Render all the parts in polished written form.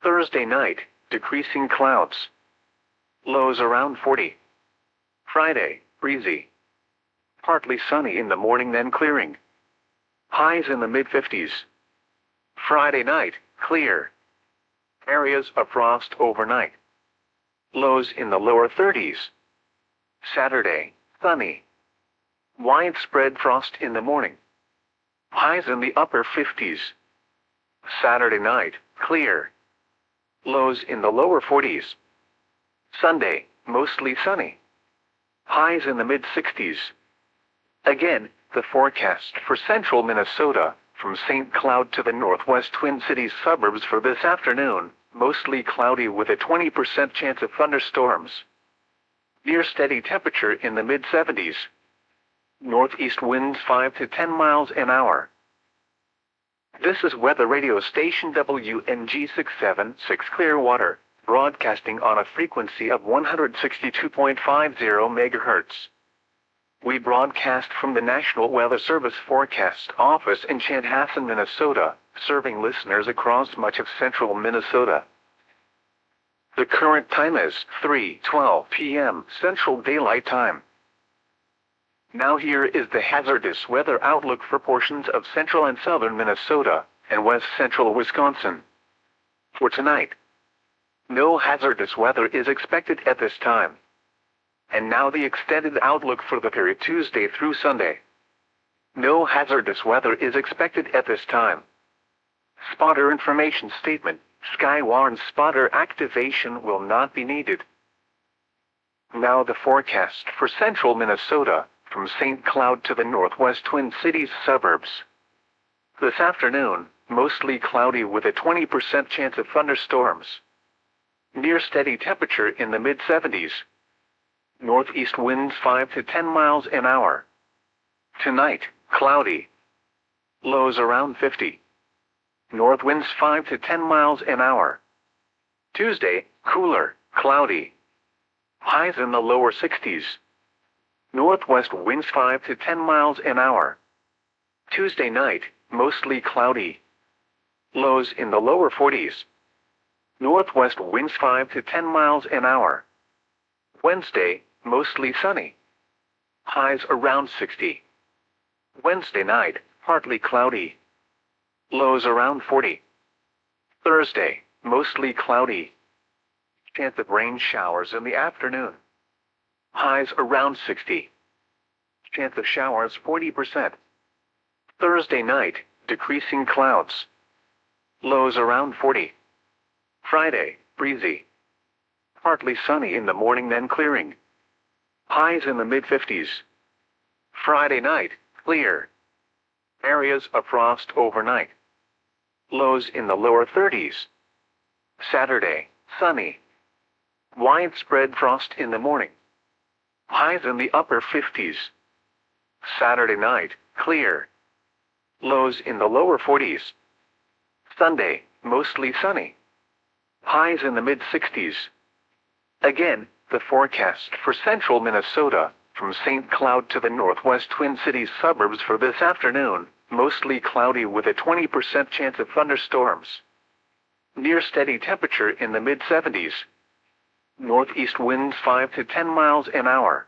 Thursday night, decreasing clouds. Lows around 40. Friday, breezy. Partly sunny in the morning then clearing. Highs in the mid-50s. Friday night, clear. Areas of frost overnight. Lows in the lower 30s. Saturday, sunny. Widespread frost in the morning. Highs in the upper 50s. Saturday night, clear. Lows in the lower 40s. Sunday, mostly sunny. Highs in the mid-60s. Again, the forecast for central Minnesota, from St. Cloud to the northwest Twin Cities suburbs for this afternoon, mostly cloudy with a 20% chance of thunderstorms. Near steady temperature in the mid-70s. Northeast winds 5 to 10 miles an hour. This is weather radio station WNG 676 Clearwater, broadcasting on a frequency of 162.50 MHz. We broadcast from the National Weather Service Forecast Office in Chanhassen, Minnesota, serving listeners across much of central Minnesota. The current time is 3:12 p.m. Central Daylight Time. Now here is the hazardous weather outlook for portions of central and southern Minnesota and west central Wisconsin. For tonight, no hazardous weather is expected at this time. And now the extended outlook for the period Tuesday through Sunday. No hazardous weather is expected at this time. Spotter information statement: Skywarn spotter activation will not be needed. Now the forecast for central Minnesota, from St. Cloud to the northwest Twin Cities suburbs. This afternoon, mostly cloudy with a 20% chance of thunderstorms. Near steady temperature in the mid-70s. Northeast winds 5 to 10 miles an hour. Tonight, cloudy. Lows around 50. North winds 5 to 10 miles an hour. Tuesday, cooler, cloudy. Highs in the lower 60s. Northwest winds 5 to 10 miles an hour. Tuesday night, mostly cloudy. Lows in the lower 40s. Northwest winds 5 to 10 miles an hour. Wednesday, mostly sunny. Highs around 60. Wednesday night, partly cloudy. Lows around 40. Thursday, mostly cloudy. Chance of rain showers in the afternoon. Highs around 60. Chance of showers 40%. Thursday night, decreasing clouds. Lows around 40. Friday, breezy. Partly sunny in the morning then clearing. Highs in the mid-50s. Friday night, clear. Areas of frost overnight. Lows in the lower 30s. Saturday, sunny. Widespread frost in the morning. Highs in the upper 50s. Saturday night, clear. Lows in the lower 40s. Sunday, mostly sunny. Highs in the mid-60s. Again, the forecast for central Minnesota, from St. Cloud to the northwest Twin Cities suburbs for this afternoon, mostly cloudy with a 20% chance of thunderstorms. Near steady temperature in the mid-70s. Northeast winds 5 to 10 miles an hour.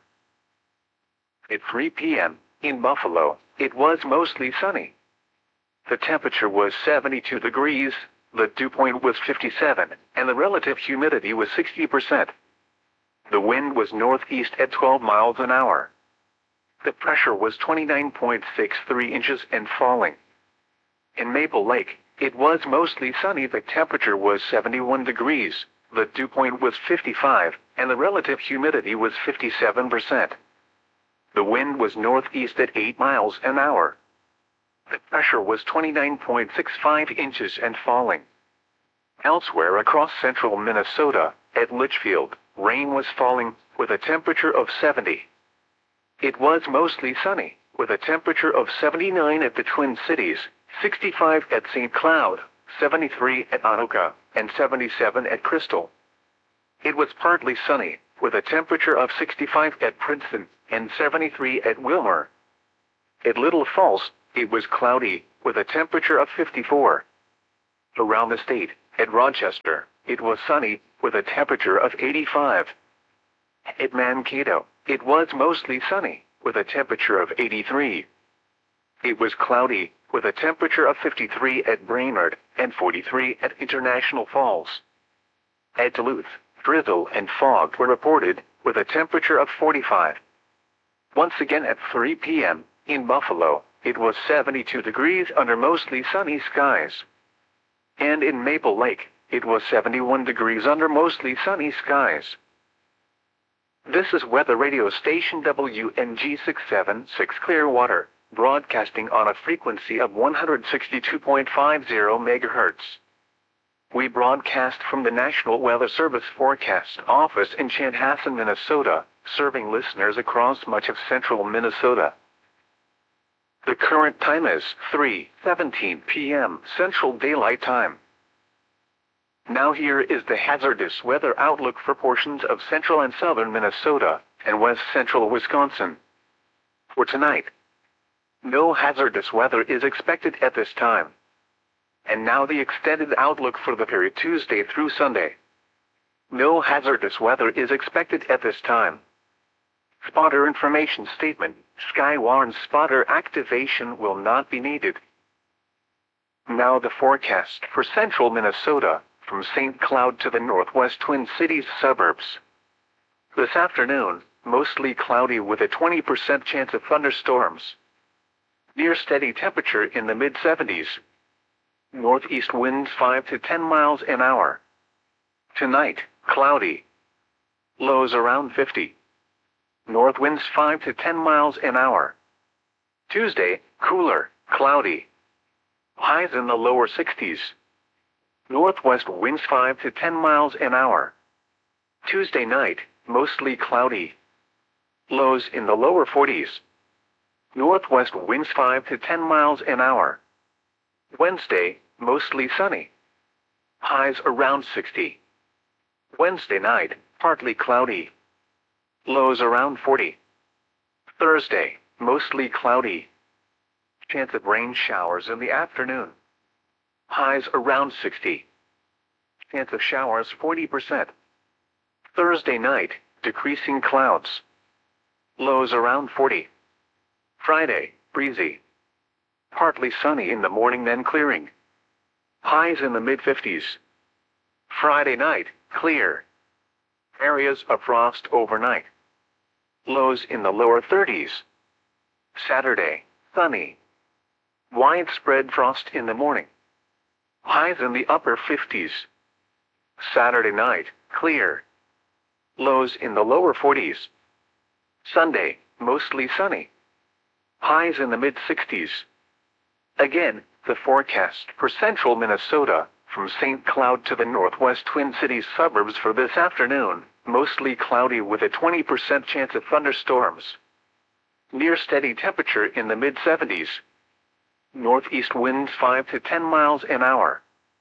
At 3 p.m., in Buffalo, it was mostly sunny. The temperature was 72 degrees, the dew point was 57, and the relative humidity was 60%. The wind was northeast at 12 miles an hour. The pressure was 29.63 inches and falling. In Maple Lake, it was mostly sunny. The temperature was 71 degrees, the dew point was 55, and the relative humidity was 57%. The wind was northeast at 8 miles an hour. The pressure was 29.65 inches and falling. Elsewhere across central Minnesota, at Litchfield, rain was falling, with a temperature of 70. It was mostly sunny, with a temperature of 79 at the Twin Cities, 65 at St. Cloud, 73 at Anoka, and 77 at Crystal. It was partly sunny, with a temperature of 65 at Princeton, and 73 at Wilmer. At Little Falls, it was cloudy, with a temperature of 54. Around the state, At Rochester, it was sunny, with a temperature of 85. At Mankato, it was mostly sunny, with a temperature of 83. It was cloudy, with a temperature of 53 at Brainerd, and 43 at International Falls. At Duluth, drizzle and fog were reported, with a temperature of 45. Once again at 3 p.m., in Buffalo, it was 72 degrees under mostly sunny skies. And in Maple Lake, it was 71 degrees under mostly sunny skies. This is weather radio station WNG 676 Clearwater, broadcasting on a frequency of 162.50 MHz. We broadcast from the National Weather Service Forecast Office in Chanhassen, Minnesota, serving listeners across much of central Minnesota. The current time is 3:17 p.m. Central Daylight Time. Now here is the hazardous weather outlook for portions of central and southern Minnesota and west central Wisconsin. For tonight, no hazardous weather is expected at this time. And now the extended outlook for the period Tuesday through Sunday. No hazardous weather is expected at this time. Spotter information statement: Sky warns spotter activation will not be needed. Now the forecast for central Minnesota, from St. Cloud to the northwest Twin Cities suburbs. This afternoon, mostly cloudy with a 20% chance of thunderstorms. Near steady temperature in the mid-70s. Northeast winds 5 to 10 miles an hour. Tonight, cloudy. Lows around 50. North winds 5 to 10 miles an hour. Tuesday, cooler, cloudy. Highs in the lower 60s. Northwest winds 5 to 10 miles an hour. Tuesday night, mostly cloudy. Lows in the lower 40s. Northwest winds 5 to 10 miles an hour. Wednesday, mostly sunny. Highs around 60. Wednesday night, partly cloudy. Lows around 40. Thursday, mostly cloudy. Chance of rain showers in the afternoon. Highs around 60. Chance of showers 40%. Thursday night, decreasing clouds. Lows around 40. Friday, breezy. Partly sunny in the morning, then clearing. Highs in the mid-50s. Friday night, clear. Areas of frost overnight. Lows in the lower 30s. Saturday, sunny. Widespread frost in the morning. Highs in the upper 50s. Saturday night, clear. Lows in the lower 40s. Sunday, mostly sunny. Highs in the mid-60s. Again, the forecast for central Minnesota, from St. Cloud to the northwest Twin Cities suburbs for this afternoon, mostly cloudy with a 20% chance of thunderstorms. Near steady temperature in the mid-70s. Northeast winds 5 to 10 miles an hour.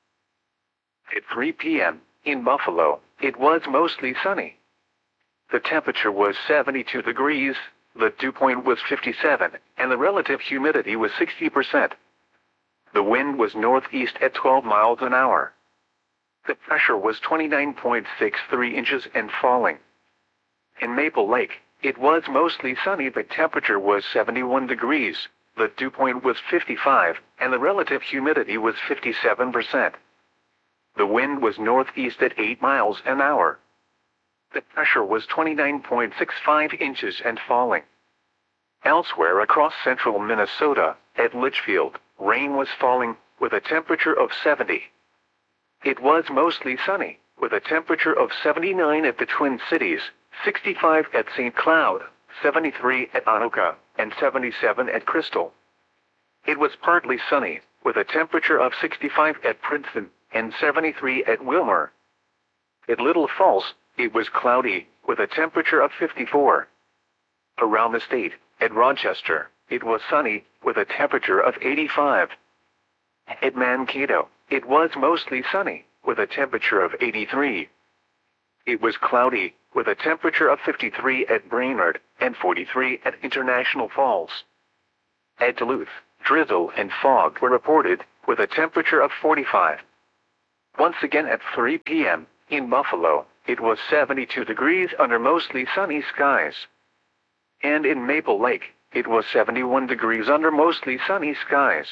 At 3 p.m., in Buffalo, it was mostly sunny. The temperature was 72 degrees, the dew point was 57, and the relative humidity was 60%. The wind was northeast at 12 miles an hour. The pressure was 29.63 inches and falling. In Maple Lake, it was mostly sunny. The temperature was 71 degrees, the dew point was 55, and the relative humidity was 57%. The wind was northeast at 8 miles an hour. The pressure was 29.65 inches and falling. Elsewhere across central Minnesota, at Litchfield, rain was falling, with a temperature of 70. It was mostly sunny, with a temperature of 79 at the Twin Cities, 65 at St. Cloud, 73 at Anoka, and 77 at Crystal. It was partly sunny, with a temperature of 65 at Princeton, and 73 at Wilmer. At Little Falls, it was cloudy, with a temperature of 54. Around the state, at Rochester, it was sunny, with a temperature of 85. At Mankato, it was mostly sunny, with a temperature of 83. It was cloudy, with a temperature of 53 at Brainerd, and 43 at International Falls. At Duluth, drizzle and fog were reported, with a temperature of 45. Once again at 3 p.m., in Buffalo, it was 72 degrees under mostly sunny skies. And in Maple Lake, it was 71 degrees under mostly sunny skies.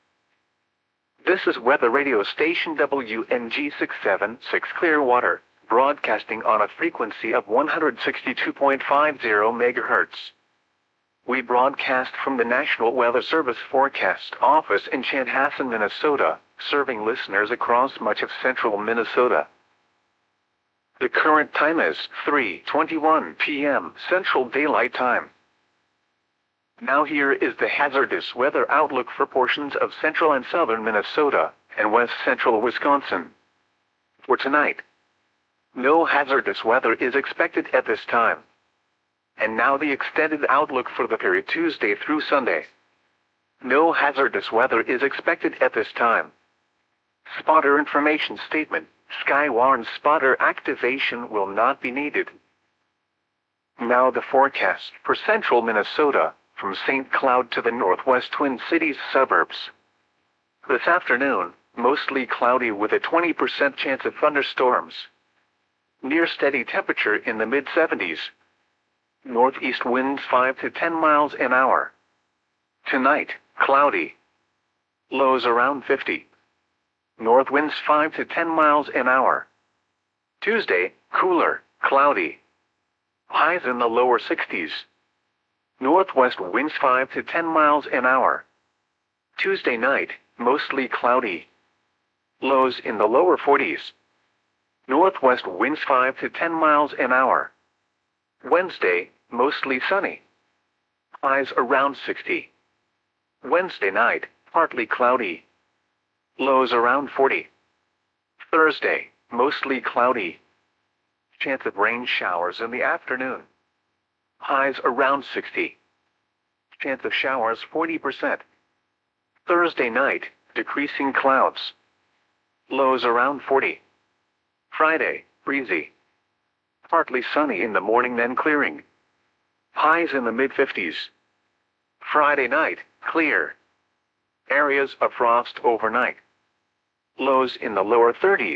This is weather radio station WNG 676 Clearwater, broadcasting on a frequency of 162.50 MHz. We broadcast from the National Weather Service Forecast Office in Chanhassen, Minnesota, serving listeners across much of central Minnesota. The current time is 3:21 p.m. Central Daylight Time. Now here is the hazardous weather outlook for portions of central and southern Minnesota and west central Wisconsin. For tonight, no hazardous weather is expected at this time. And now the extended outlook for the period Tuesday through Sunday. No hazardous weather is expected at this time. Spotter information statement: Skywarn spotter activation will not be needed. Now the forecast for central Minnesota, from St. Cloud to the northwest Twin Cities suburbs. This afternoon, mostly cloudy with a 20% chance of thunderstorms. Near steady temperature in the mid-70s. Northeast winds 5 to 10 miles an hour. Tonight, cloudy. Lows around 50. North winds 5 to 10 miles an hour. Tuesday, cooler, cloudy. Highs in the lower 60s. Northwest winds 5 to 10 miles an hour. Tuesday night, mostly cloudy. Lows in the lower 40s. Northwest winds 5 to 10 miles an hour. Wednesday, mostly sunny. Highs around 60. Wednesday night, partly cloudy. Lows around 40. Thursday, mostly cloudy. Chance of rain showers in the afternoon. Highs around 60. Chance of showers 40%. Thursday night, decreasing clouds. Lows around 40. Friday, breezy. Partly sunny in the morning, then clearing. Highs in the mid-50s. Friday night, clear. Areas of frost overnight. Lows in the lower 30s.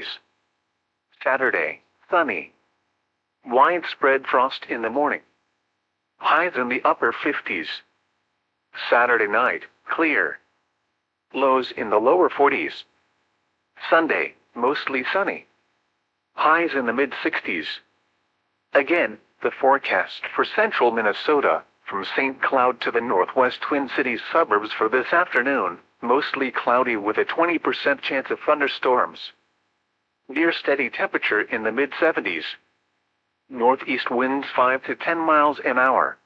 Saturday, sunny. Widespread frost in the morning. Highs in the upper 50s. Saturday night, clear. Lows in the lower 40s. Sunday, mostly sunny. Highs in the mid-60s. Again, the forecast for central Minnesota, from St. Cloud to the northwest Twin Cities suburbs for this afternoon, mostly cloudy with a 20% chance of thunderstorms. Near steady temperature in the mid-70s. Northeast winds 5 to 10 miles an hour.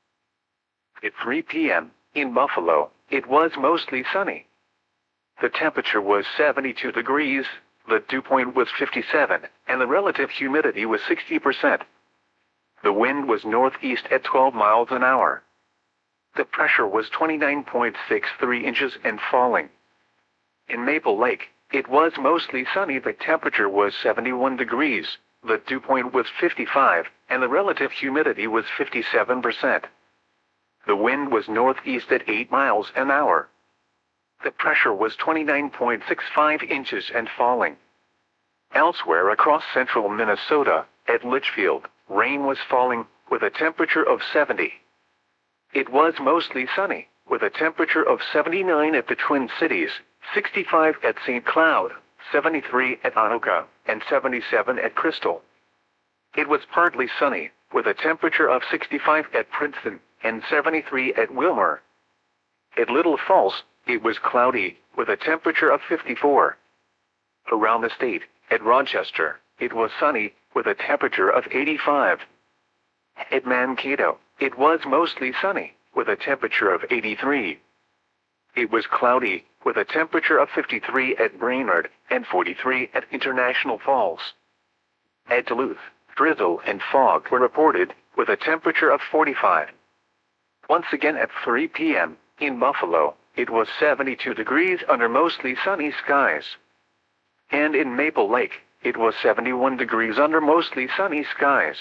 At 3 p.m., in Buffalo, it was mostly sunny. The temperature was 72 degrees, the dew point was 57, and the relative humidity was 60%. The wind was northeast at 12 miles an hour. The pressure was 29.63 inches and falling. In Maple Lake, it was mostly sunny. The temperature was 71 degrees, the dew point was 55, and the relative humidity was 57%. The wind was northeast at 8 miles an hour. The pressure was 29.65 inches and falling. Elsewhere across central Minnesota, at Litchfield, rain was falling, with a temperature of 70. It was mostly sunny, with a temperature of 79 at the Twin Cities, 65 at St. Cloud, 73 at Anoka, and 77 at Crystal. It was partly sunny, with a temperature of 65 at Princeton, and 73 at Wilmer. At Little Falls, it was cloudy, with a temperature of 54. Around the state, at Rochester, it was sunny, with a temperature of 85. At Mankato, it was mostly sunny, with a temperature of 83. It was cloudy, with a temperature of 53 at Brainerd, and 43 at International Falls. At Duluth, drizzle and fog were reported, with a temperature of 45. Once again at 3 p.m., in Buffalo, it was 72 degrees under mostly sunny skies. And in Maple Lake, it was 71 degrees under mostly sunny skies.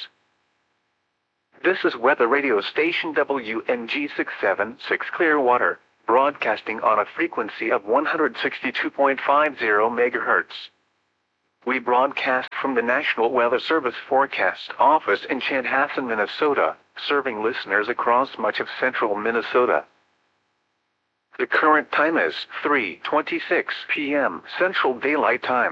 This is weather radio station WNG 676 Clearwater, broadcasting on a frequency of 162.50 MHz. We broadcast from the National Weather Service Forecast Office in Chanhassen, Minnesota, serving listeners across much of central Minnesota. The current time is 3:26 p.m. Central Daylight Time.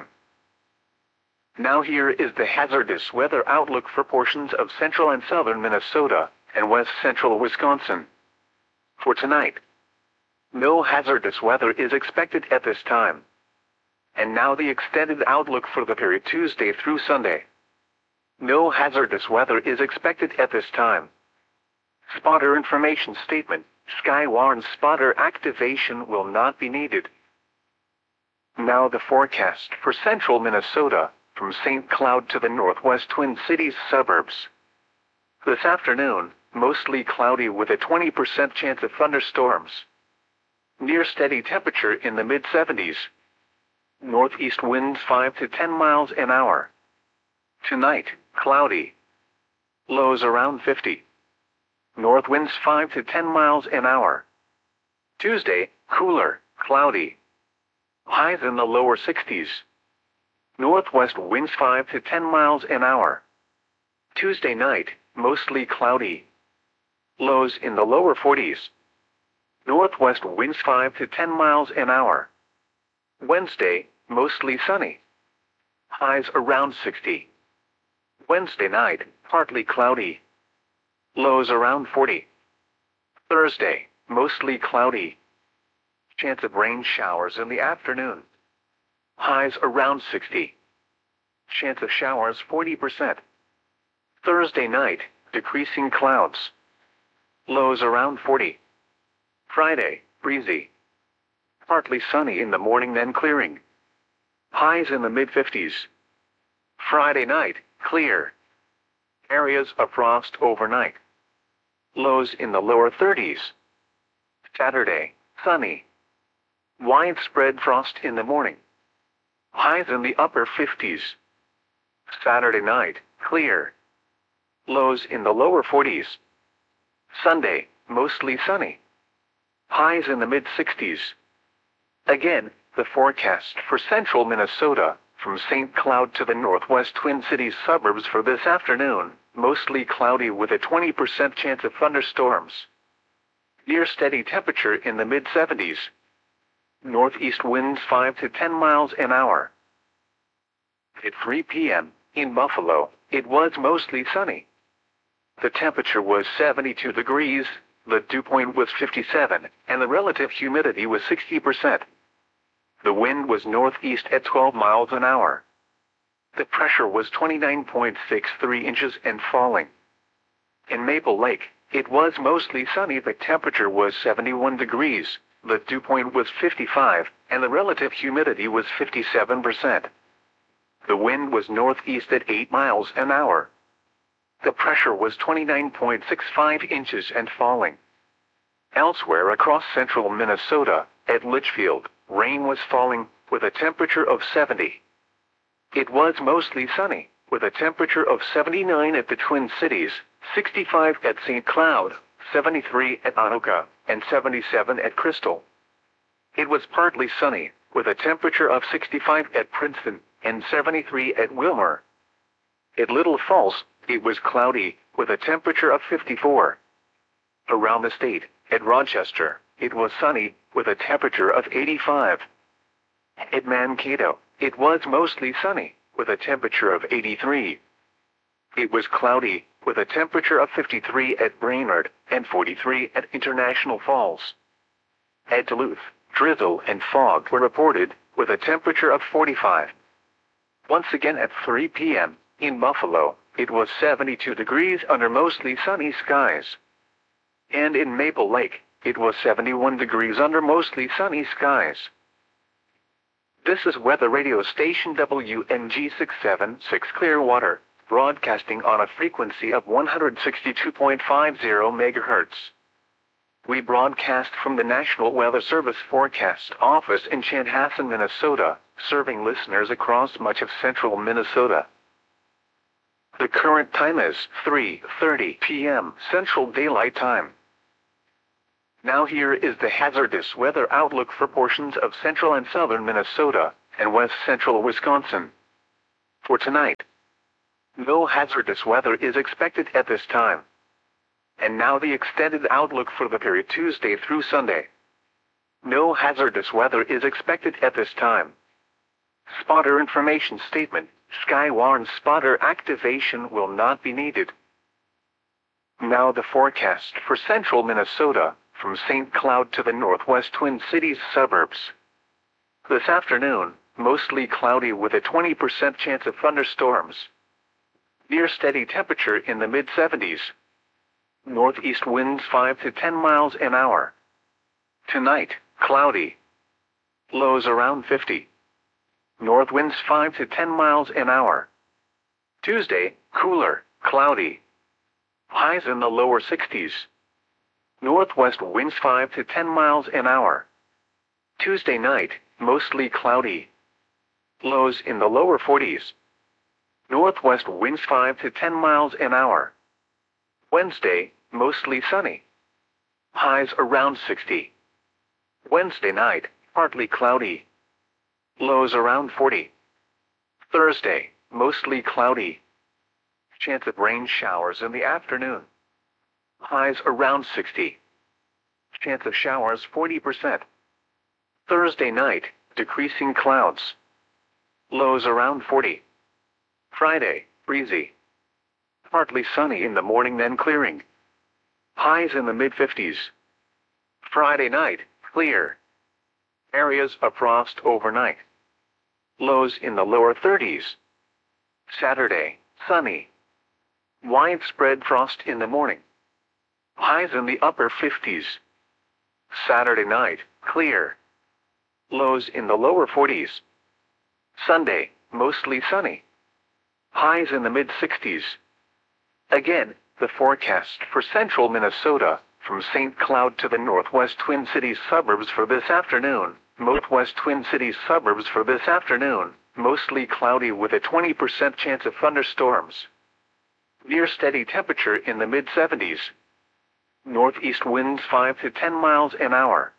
Now here is the hazardous weather outlook for portions of central and southern Minnesota and west central Wisconsin. For tonight, no hazardous weather is expected at this time. And now the extended outlook for the period Tuesday through Sunday. No hazardous weather is expected at this time. Spotter information statement. Sky warns spotter activation will not be needed. Now the forecast for central Minnesota, from St. Cloud to the northwest Twin Cities suburbs. This afternoon, mostly cloudy with a 20% chance of thunderstorms. Near steady temperature in the mid-70s. Northeast winds 5 to 10 miles an hour. Tonight, cloudy. Lows around 50. North winds 5 to 10 miles an hour. Tuesday, cooler, cloudy. Highs in the lower 60s. Northwest winds 5 to 10 miles an hour. Tuesday night, mostly cloudy. Lows in the lower 40s. Northwest winds 5 to 10 miles an hour. Wednesday, mostly sunny. Highs around 60. Wednesday night, partly cloudy. Lows around 40. Thursday, mostly cloudy. Chance of rain showers in the afternoon. Highs around 60. Chance of showers 40%. Thursday night, decreasing clouds. Lows around 40. Friday, breezy. Partly sunny in the morning then clearing. Highs in the mid-50s. Friday night, clear. Areas of frost overnight. Lows in the lower 30s. Saturday, sunny. Widespread frost in the morning. Highs in the upper 50s. Saturday night, clear. Lows in the lower 40s. Sunday, mostly sunny. Highs in the mid-60s. Again, the forecast for central Minnesota, from St. Cloud to the northwest Twin Cities suburbs for this afternoon, mostly cloudy with a 20% chance of thunderstorms. Near steady temperature in the mid-70s. Northeast winds 5 to 10 miles an hour. At 3 p.m., in Buffalo, it was mostly sunny. The temperature was 72 degrees, the dew point was 57, and the relative humidity was 60%. The wind was northeast at 12 miles an hour. The pressure was 29.63 inches and falling. In Maple Lake, it was mostly sunny. The temperature was 71 degrees, the dew point was 55, and the relative humidity was 57%. The wind was northeast at 8 miles an hour. The pressure was 29.65 inches and falling. Elsewhere across central Minnesota, at Litchfield, rain was falling, with a temperature of 70. It was mostly sunny, with a temperature of 79 at the Twin Cities, 65 at St. Cloud, 73 at Anoka, and 77 at Crystal. It was partly sunny, with a temperature of 65 at Princeton, and 73 at Wilmer. At Little Falls, it was cloudy, with a temperature of 54. Around the state, at Rochester, it was sunny, with a temperature of 85. At Mankato, it was mostly sunny, with a temperature of 83. It was cloudy, with a temperature of 53 at Brainerd, and 43 at International Falls. At Duluth, drizzle and fog were reported, with a temperature of 45. Once again at 3 p.m., in Buffalo, it was 72 degrees under mostly sunny skies. And in Maple Lake, it was 71 degrees under mostly sunny skies. This is Weather Radio Station WNG 676 Clearwater, broadcasting on a frequency of 162.50 MHz. We broadcast from the National Weather Service Forecast Office in Chanhassen, Minnesota, serving listeners across much of central Minnesota. The current time is 3:30 p.m. Central Daylight Time. Now here is the hazardous weather outlook for portions of central and southern Minnesota and west central Wisconsin. For tonight, no hazardous weather is expected at this time. And now the extended outlook for the period Tuesday through Sunday. No hazardous weather is expected at this time. Spotter information statement. Sky warns spotter activation will not be needed. Now the forecast for central Minnesota, from St. Cloud to the northwest Twin Cities suburbs. This afternoon, mostly cloudy with a 20% chance of thunderstorms. Near steady temperature in the mid-70s. Northeast winds 5 to 10 miles an hour. Tonight, cloudy. Lows around 50. North winds 5 to 10 miles an hour. Tuesday, cooler, cloudy. Highs in the lower 60s. Northwest winds 5 to 10 miles an hour. Tuesday night, mostly cloudy. Lows in the lower 40s. Northwest winds 5 to 10 miles an hour. Wednesday, mostly sunny. Highs around 60. Wednesday night, partly cloudy. Lows around 40. Thursday, mostly cloudy. Chance of rain showers in the afternoon. Highs around 60. Chance of showers 40%. Thursday night, decreasing clouds. Lows around 40. Friday, breezy. Partly sunny in the morning then clearing. Highs in the mid-50s. Friday night, clear. Areas of frost overnight. Lows in the lower 30s. Saturday, sunny. Widespread frost in the morning. Highs in the upper 50s. Saturday night, clear. Lows in the lower 40s. Sunday, mostly sunny. Highs in the mid-60s. Again, the forecast for central Minnesota, from St. Cloud to the northwest Twin Cities suburbs for this afternoon. Northwest Twin Cities suburbs for this afternoon, mostly cloudy with a 20% chance of thunderstorms. Near steady temperature in the mid-70s. Northeast winds 5 to 10 miles an hour.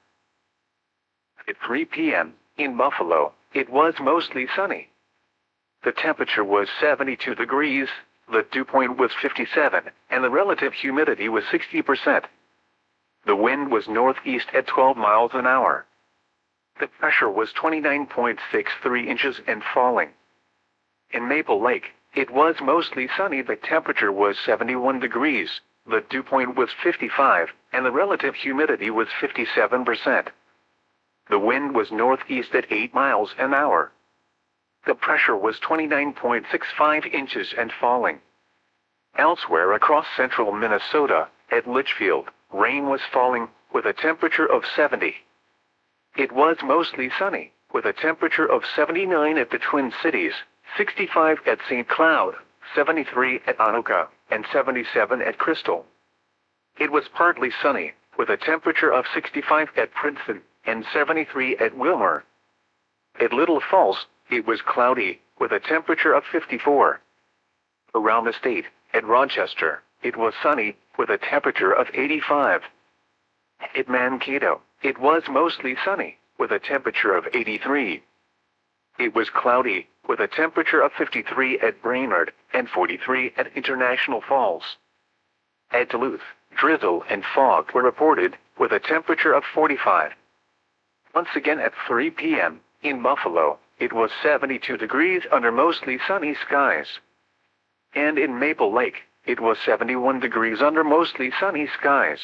At 3 p.m., in Buffalo, it was mostly sunny. The temperature was 72 degrees, the dew point was 57, and the relative humidity was 60%. The wind was northeast at 12 miles an hour. The pressure was 29.63 inches and falling. In Maple Lake, it was mostly sunny. The temperature was 71 degrees, the dew point was 55, and the relative humidity was 57%. The wind was northeast at 8 miles an hour. The pressure was 29.65 inches and falling. Elsewhere across central Minnesota, at Litchfield, rain was falling, with a temperature of 70. It was mostly sunny, with a temperature of 79 at the Twin Cities, 65 at St. Cloud, 73 at Anoka, and 77 at Crystal. It was partly sunny, with a temperature of 65 at Princeton, and 73 at Wilmer. At Little Falls, it was cloudy, with a temperature of 54. Around the state, at Rochester, it was sunny, with a temperature of 85. At Mankato, it was mostly sunny, with a temperature of 83. It was cloudy, with a temperature of 53 at Brainerd, and 43 at International Falls. At Duluth, drizzle and fog were reported, with a temperature of 45. Once again at 3 p.m., in Buffalo, it was 72 degrees under mostly sunny skies. And in Maple Lake, it was 71 degrees under mostly sunny skies.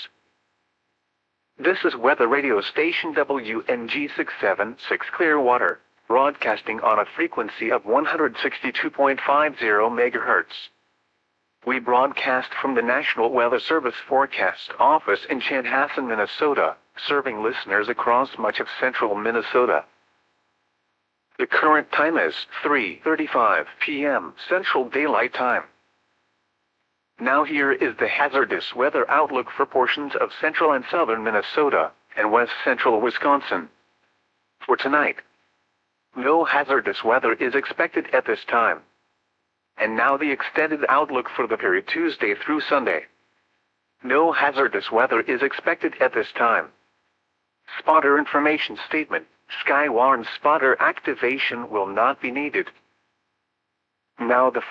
This is weather radio station WNG 676 Clearwater, broadcasting on a frequency of 162.50 MHz. We broadcast from the National Weather Service Forecast Office in Chanhassen, Minnesota, serving listeners across much of central Minnesota. The current time is 3:35 p.m. Central Daylight Time. Now here is the hazardous weather outlook for portions of central and southern Minnesota and west central Wisconsin. For tonight, no hazardous weather is expected at this time. And now the extended outlook for the period Tuesday through Sunday. No hazardous weather is expected at this time. Spotter information statement. Sky warns spotter activation will not be needed. Now the